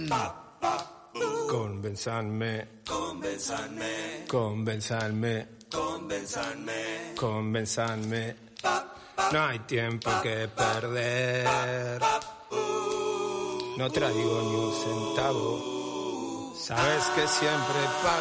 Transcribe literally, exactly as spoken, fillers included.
Convenzanme, Convenzanme, convenzanme, convenzanme, convenzanme. No hay tiempo que perder. No traigo ni un centavo. Sabes que siempre pago.